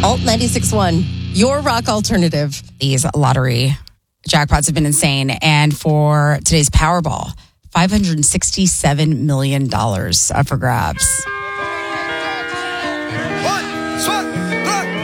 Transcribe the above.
Alt 96.1, your rock alternative. These lottery jackpots have been insane. And for today's Powerball, $567 million up for grabs.